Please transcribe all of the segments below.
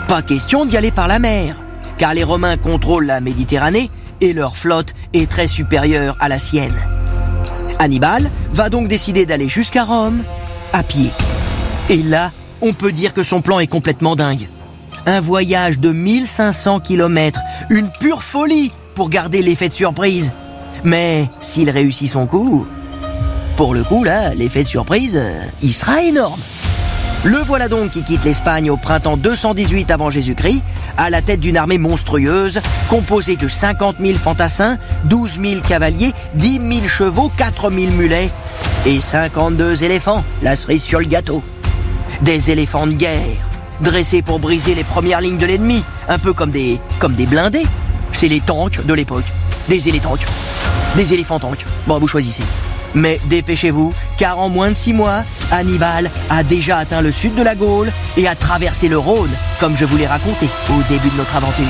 Pas question d'y aller par la mer, car les Romains contrôlent la Méditerranée et leur flotte est très supérieure à la sienne. Hannibal va donc décider d'aller jusqu'à Rome à pied. Et là, on peut dire que son plan est complètement dingue. Un voyage de 1500 km, une pure folie pour garder l'effet de surprise. Mais s'il réussit son coup, pour le coup là, l'effet de surprise, il sera énorme. Le voilà donc qui quitte l'Espagne au printemps 218 avant Jésus-Christ, à la tête d'une armée monstrueuse, composée de 50 000 fantassins, 12 000 cavaliers, 10 000 chevaux, 4 000 mulets et 52 éléphants, la cerise sur le gâteau. Des éléphants de guerre, dressés pour briser les premières lignes de l'ennemi, un peu comme des blindés. C'est les tanks de l'époque, des éléphants-tanks. Bon, vous choisissez. Mais dépêchez-vous, car en moins de 6 mois, Hannibal a déjà atteint le sud de la Gaule et a traversé le Rhône, comme je vous l'ai raconté au début de notre aventure.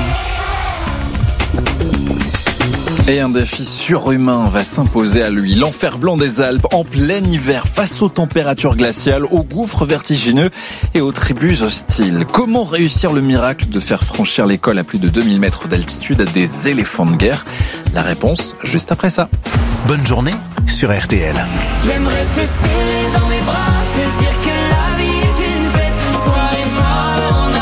Et un défi surhumain va s'imposer à lui. L'enfer blanc des Alpes, en plein hiver, face aux températures glaciales, aux gouffres vertigineux et aux tribus hostiles. Comment réussir le miracle de faire franchir les cols à plus de 2000 mètres d'altitude à des éléphants de guerre? La réponse, juste après ça. Bonne journée sur RTL. J'aimerais te serrer dans mes bras, te dire que la vie est une fête. Toi et moi, on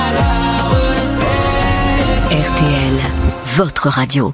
a la recette. RTL, votre radio.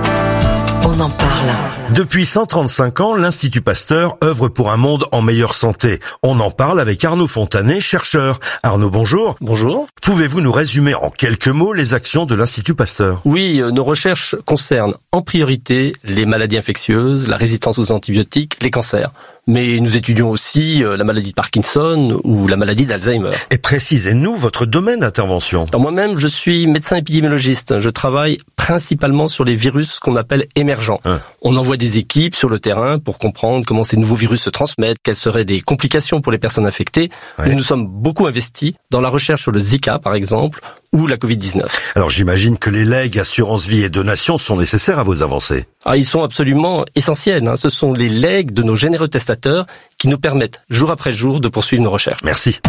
On en parle. Depuis 135 ans, l'Institut Pasteur œuvre pour un monde en meilleure santé. On en parle avec Arnaud Fontanet, chercheur. Arnaud, bonjour. Bonjour. Pouvez-vous nous résumer en quelques mots les actions de l'Institut Pasteur? Oui, nos recherches concernent en priorité les maladies infectieuses, la résistance aux antibiotiques, les cancers. Mais nous étudions aussi la maladie de Parkinson ou la maladie d'Alzheimer. Et précisez-nous votre domaine d'intervention. Alors moi-même, je suis médecin épidémiologiste. Je travaille principalement sur les virus qu'on appelle émergents. On envoie des équipes sur le terrain pour comprendre comment ces nouveaux virus se transmettent, quelles seraient les complications pour les personnes infectées. Nous nous sommes beaucoup investis dans la recherche sur le Zika, par exemple, ou la Covid-19. Alors j'imagine que les legs, assurance vie et donations sont nécessaires à vos avancées. Ils sont absolument essentiels. Ce sont les legs de nos généreux testateurs qui nous permettent jour après jour de poursuivre nos recherches. Merci.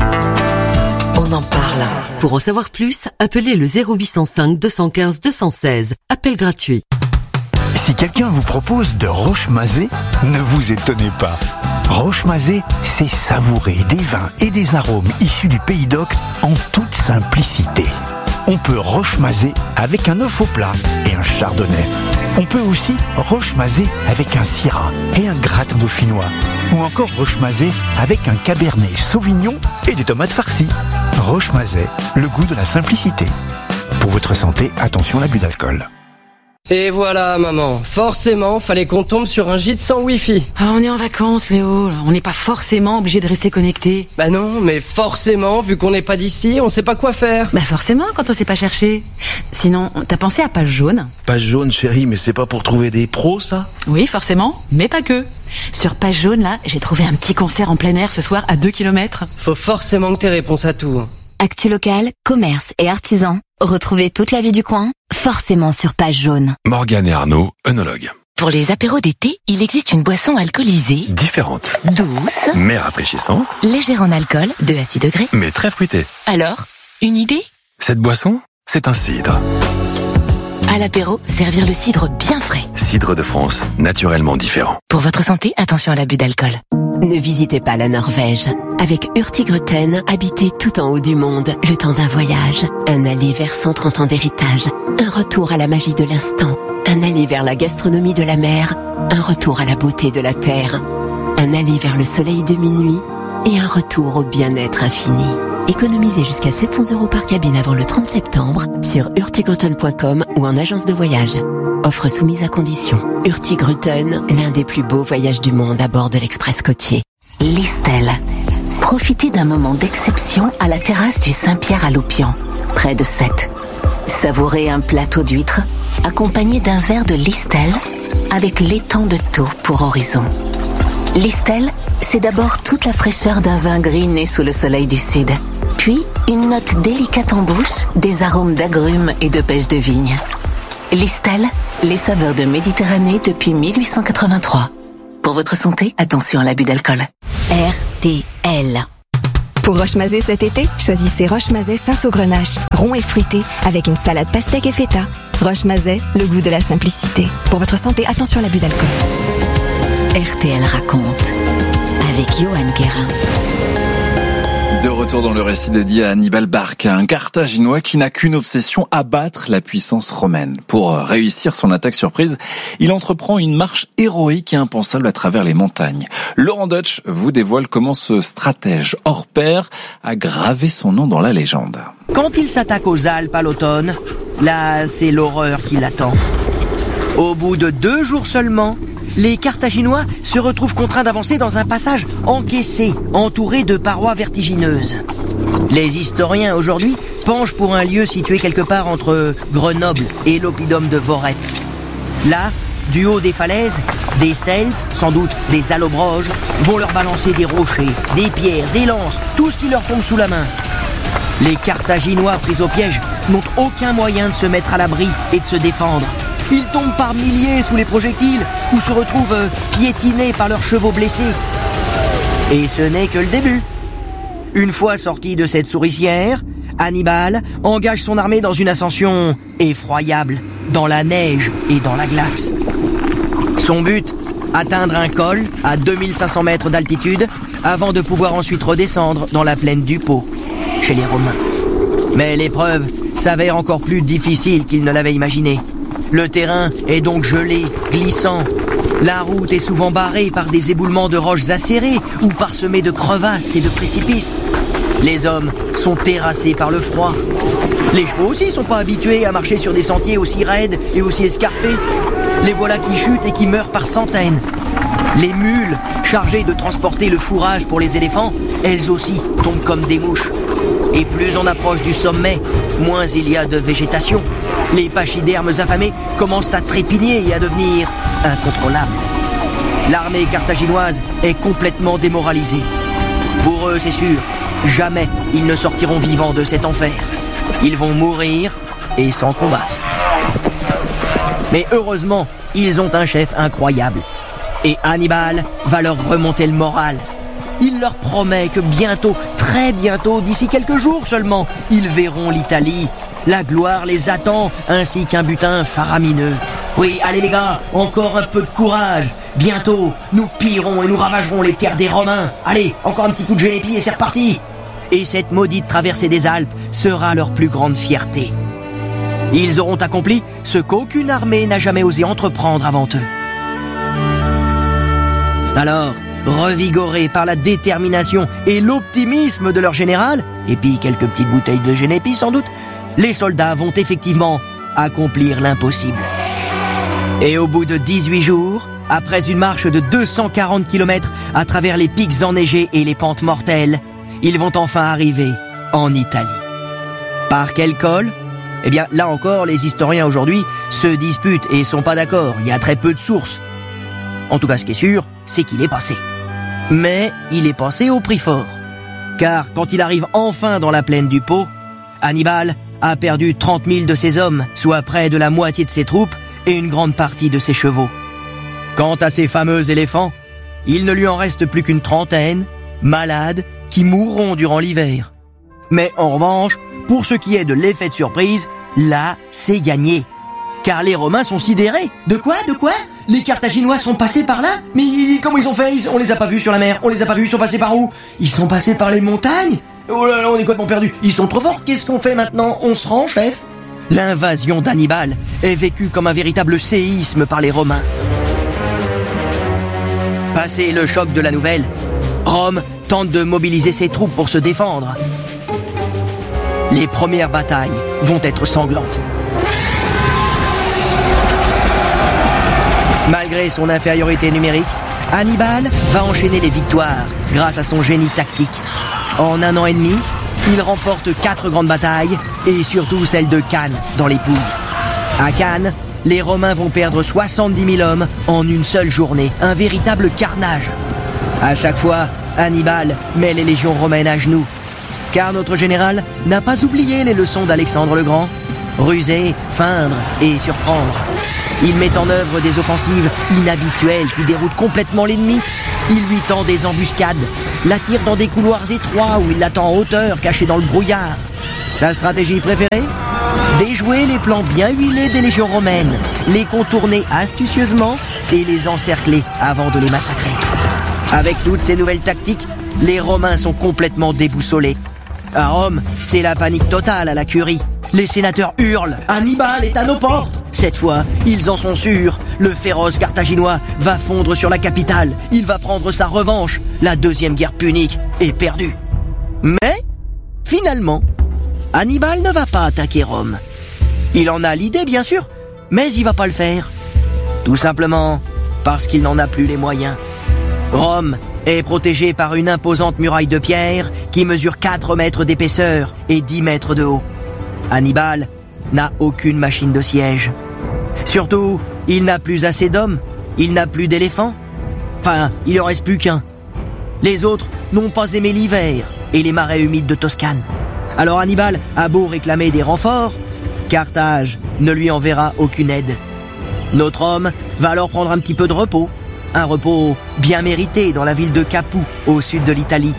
On en parle. Pour en savoir plus, appelez le 0805 215 216. Appel gratuit. Si quelqu'un vous propose de roche-mazé, ne vous étonnez pas. Roche-mazé, c'est savourer des vins et des arômes issus du Pays d'Oc en toute simplicité. On peut roche-mazé avec un œuf au plat et un chardonnay. On peut aussi roche-mazé avec un syrah et un gratin dauphinois. Ou encore roche-mazé avec un cabernet sauvignon et des tomates farcies. Roche-mazé, le goût de la simplicité. Pour votre santé, attention à l'abus d'alcool. Et voilà, maman. Forcément, fallait qu'on tombe sur un gîte sans wifi. On est en vacances, Léo. On n'est pas forcément obligé de rester connecté. Bah non, mais forcément, vu qu'on n'est pas d'ici, on sait pas quoi faire. Bah forcément, quand on sait pas chercher. Sinon, t'as pensé à Page Jaune? Page Jaune, chérie, mais c'est pas pour trouver des pros, ça? Oui, forcément, mais pas que. Sur Page Jaune, là, j'ai trouvé un petit concert en plein air ce soir à 2 km. Faut forcément que t'aies réponse à tout. Actu locale, commerce et artisans. Retrouvez toute la vie du coin, forcément sur Page Jaune. Morgane et Arnaud, œnologues. Pour les apéros d'été, il existe une boisson alcoolisée. Différente. Douce. Mais rafraîchissante. Légère en alcool, de à 6 degrés. Mais très fruitée. Alors, une idée? Cette boisson, c'est un cidre. À l'apéro, servir le cidre bien frais. Cidre de France, naturellement différent. Pour votre santé, attention à l'abus d'alcool. Ne visitez pas la Norvège. Avec Hurtigruten, habitez tout en haut du monde, le temps d'un voyage. Un aller vers 130 ans d'héritage. Un retour à la magie de l'instant. Un aller vers la gastronomie de la mer. Un retour à la beauté de la terre. Un aller vers le soleil de minuit. Et un retour au bien-être infini. Économisez jusqu'à 700 € par cabine avant le 30 septembre sur hurtigruten.com ou en agence de voyage. Offre soumise à condition. Hurtigruten, l'un des plus beaux voyages du monde à bord de l'Express côtier. Listel. Profitez d'un moment d'exception à la terrasse du Saint-Pierre à Loupian, près de Sète. Savourez un plateau d'huîtres accompagné d'un verre de Listel avec l'étang de Thau pour horizon. Listel, c'est d'abord toute la fraîcheur d'un vin gris né sous le soleil du sud. Puis, une note délicate en bouche, des arômes d'agrumes et de pêche de vigne. Listel, les saveurs de Méditerranée depuis 1883. Pour votre santé, attention à l'abus d'alcool. RTL. Pour Roche-Mazet cet été, choisissez Roche-Mazet Saint-Saugrenache, rond et fruité, avec une salade pastèque et feta. Roche-Mazet, le goût de la simplicité. Pour votre santé, attention à l'abus d'alcool. RTL raconte, avec Johan Guérin. De retour dans le récit dédié à Hannibal Barca, un Carthaginois qui n'a qu'une obsession, abattre la puissance romaine. Pour réussir son attaque surprise, il entreprend une marche héroïque et impensable à travers les montagnes. Laurent Deutsch vous dévoile comment ce stratège hors pair a gravé son nom dans la légende. Quand il s'attaque aux Alpes à l'automne, là, c'est l'horreur qui l'attend. Au bout de 2 jours seulement, les Carthaginois se retrouvent contraints d'avancer dans un passage encaissé, entouré de parois vertigineuses. Les historiens aujourd'hui penchent pour un lieu situé quelque part entre Grenoble et l'oppidum de Voreppe. Là, du haut des falaises, des Celtes, sans doute des Allobroges, vont leur balancer des rochers, des pierres, des lances, tout ce qui leur tombe sous la main. Les Carthaginois pris au piège n'ont aucun moyen de se mettre à l'abri et de se défendre. Ils tombent par milliers sous les projectiles ou se retrouvent piétinés par leurs chevaux blessés. Et ce n'est que le début. Une fois sorti de cette souricière, Hannibal engage son armée dans une ascension effroyable, dans la neige et dans la glace. Son but, atteindre un col à 2500 mètres d'altitude avant de pouvoir ensuite redescendre dans la plaine du Pô, chez les Romains. Mais l'épreuve s'avère encore plus difficile qu'il ne l'avait imaginé. Le terrain est donc gelé, glissant. La route est souvent barrée par des éboulements de roches acérées ou parsemées de crevasses et de précipices. Les hommes sont terrassés par le froid. Les chevaux aussi sont pas habitués à marcher sur des sentiers aussi raides et aussi escarpés. Les voilà qui chutent et qui meurent par centaines. Les mules, chargées de transporter le fourrage pour les éléphants, elles aussi tombent comme des mouches. Et plus on approche du sommet, moins il y a de végétation. Les pachydermes affamés commencent à trépigner et à devenir incontrôlables. L'armée carthaginoise est complètement démoralisée. Pour eux, c'est sûr, jamais ils ne sortiront vivants de cet enfer. Ils vont mourir et sans combattre. Mais heureusement, ils ont un chef incroyable. Et Hannibal va leur remonter le moral. Il leur promet que bientôt, très bientôt, d'ici quelques jours seulement, ils verront l'Italie. La gloire les attend, ainsi qu'un butin faramineux. Oui, allez les gars, encore un peu de courage. Bientôt, nous pillerons et nous ravagerons les terres des Romains. Allez, encore un petit coup de génépi et c'est reparti. Et cette maudite traversée des Alpes sera leur plus grande fierté. Ils auront accompli ce qu'aucune armée n'a jamais osé entreprendre avant eux. Alors, revigorés par la détermination et l'optimisme de leur général, et puis quelques petites bouteilles de génépi sans doute, les soldats vont effectivement accomplir l'impossible. Et au bout de 18 jours, après une marche de 240 km à travers les pics enneigés et les pentes mortelles, ils vont enfin arriver en Italie. Par quel col ? Eh bien, là encore, les historiens aujourd'hui se disputent et sont pas d'accord. Il y a très peu de sources. En tout cas, ce qui est sûr, c'est qu'il est passé. Mais il est passé au prix fort. Car quand il arrive enfin dans la plaine du Pô, Hannibal a perdu 30 000 de ses hommes, soit près de la moitié de ses troupes et une grande partie de ses chevaux. Quant à ces fameux éléphants, il ne lui en reste plus qu'une trentaine, malades, qui mourront durant l'hiver. Mais en revanche, pour ce qui est de l'effet de surprise, là, c'est gagné. Car les Romains sont sidérés. De quoi ? Les Carthaginois sont passés par là ? Mais comment ils ont fait ? On les a pas vus sur la mer, on les a pas vus, ils sont passés par où ? Ils sont passés par les montagnes ? Oh là là, on est complètement perdus. Ils sont trop forts, qu'est-ce qu'on fait maintenant ? On se rend, chef ? L'invasion d'Hannibal est vécue comme un véritable séisme par les Romains. Passé le choc de la nouvelle, Rome tente de mobiliser ses troupes pour se défendre. Les premières batailles vont être sanglantes. Malgré son infériorité numérique, Hannibal va enchaîner les victoires grâce à son génie tactique. En 1 an et demi, il remporte 4 grandes batailles et surtout celle de Cannes dans les Pouilles. À Cannes, les Romains vont perdre 70 000 hommes en une seule journée, un véritable carnage. À chaque fois, Hannibal met les légions romaines à genoux. Car notre général n'a pas oublié les leçons d'Alexandre le Grand. Ruser, feindre et surprendre. Il met en œuvre des offensives inhabituelles qui déroutent complètement l'ennemi. Il lui tend des embuscades, l'attire dans des couloirs étroits où il l'attend en hauteur, caché dans le brouillard. Sa stratégie préférée ? Déjouer les plans bien huilés des légions romaines, les contourner astucieusement et les encercler avant de les massacrer. Avec toutes ces nouvelles tactiques, les Romains sont complètement déboussolés. À Rome, c'est la panique totale à la curie. Les sénateurs hurlent « Hannibal est à nos portes !» Cette fois, ils en sont sûrs. Le féroce Carthaginois va fondre sur la capitale. Il va prendre sa revanche. La deuxième guerre punique est perdue. Mais, finalement, Hannibal ne va pas attaquer Rome. Il en a l'idée, bien sûr, mais il va pas le faire. Tout simplement parce qu'il n'en a plus les moyens. Rome est protégée par une imposante muraille de pierre qui mesure 4 mètres d'épaisseur et 10 mètres de haut. Hannibal n'a aucune machine de siège. Surtout, il n'a plus assez d'hommes, il n'a plus d'éléphants. Enfin, il en reste plus qu'un. Les autres n'ont pas aimé l'hiver et les marais humides de Toscane. Alors Hannibal a beau réclamer des renforts, Carthage ne lui enverra aucune aide. Notre homme va alors prendre un petit peu de repos. Un repos bien mérité dans la ville de Capoue, au sud de l'Italie.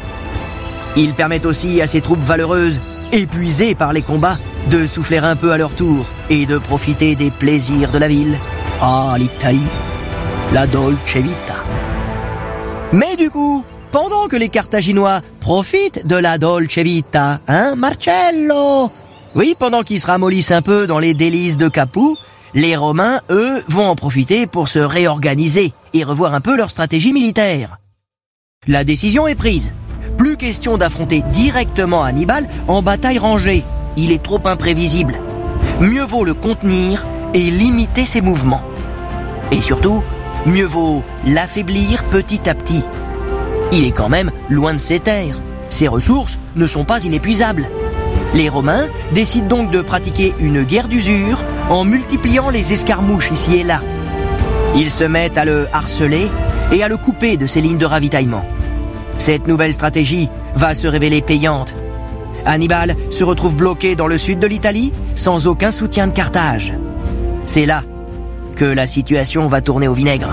Il permet aussi à ses troupes valeureuses, épuisées par les combats, de souffler un peu à leur tour et de profiter des plaisirs de la ville. Ah, l'Italie, la dolce vita. Mais du coup, pendant que les Carthaginois profitent de la dolce vita, hein, Marcello? Oui, pendant qu'ils se ramollissent un peu dans les délices de Capoue, les Romains, eux, vont en profiter pour se réorganiser et revoir un peu leur stratégie militaire. La décision est prise. Plus question d'affronter directement Hannibal en bataille rangée. Il est trop imprévisible. Mieux vaut le contenir et limiter ses mouvements. Et surtout, mieux vaut l'affaiblir petit à petit. Il est quand même loin de ses terres. Ses ressources ne sont pas inépuisables. Les Romains décident donc de pratiquer une guerre d'usure en multipliant les escarmouches ici et là. Ils se mettent à le harceler et à le couper de ses lignes de ravitaillement. Cette nouvelle stratégie va se révéler payante. Hannibal se retrouve bloqué dans le sud de l'Italie sans aucun soutien de Carthage. C'est là que la situation va tourner au vinaigre.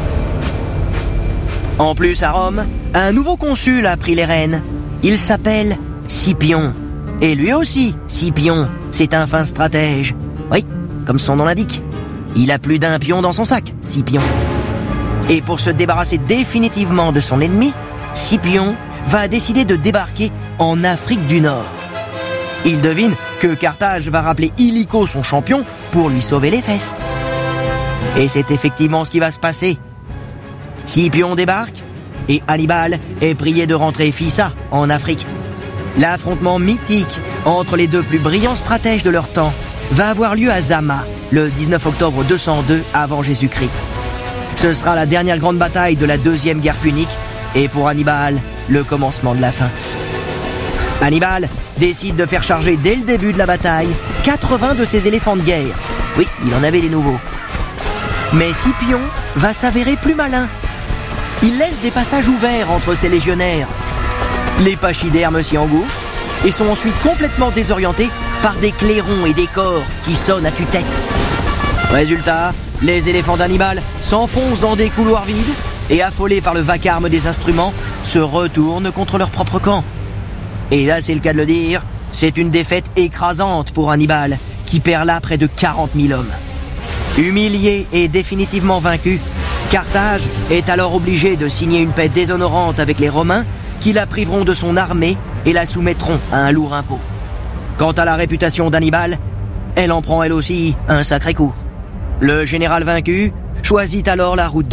En plus, à Rome, un nouveau consul a pris les rênes. Il s'appelle Scipion. Et lui aussi, Scipion, c'est un fin stratège. Oui, comme son nom l'indique. Il a plus d'un pion dans son sac, Scipion. Et pour se débarrasser définitivement de son ennemi, Scipion va décider de débarquer en Afrique du Nord. Il devine que Carthage va rappeler Illico, son champion, pour lui sauver les fesses. Et c'est effectivement ce qui va se passer. Scipion débarque et Hannibal est prié de rentrer Phissa, en Afrique. L'affrontement mythique entre les deux plus brillants stratèges de leur temps va avoir lieu à Zama, le 19 octobre 202 avant Jésus-Christ. Ce sera la dernière grande bataille de la deuxième guerre punique et pour Hannibal, le commencement de la fin. Hannibal décide de faire charger dès le début de la bataille 80 de ses éléphants de guerre. Oui, il en avait des nouveaux. Mais Scipion va s'avérer plus malin. Il laisse des passages ouverts entre ses légionnaires. Les pachydermes s'y engouffrent et sont ensuite complètement désorientés par des clairons et des cors qui sonnent à tue-tête. Résultat, les éléphants d'Hannibal s'enfoncent dans des couloirs vides et, affolés par le vacarme des instruments, se retournent contre leur propre camp. Et là, c'est le cas de le dire, c'est une défaite écrasante pour Hannibal, qui perd là près de 40 000 hommes. Humilié et définitivement vaincu, Carthage est alors obligé de signer une paix déshonorante avec les Romains qui la priveront de son armée et la soumettront à un lourd impôt. Quant à la réputation d'Hannibal, elle en prend elle aussi un sacré coup. Le général vaincu choisit alors la route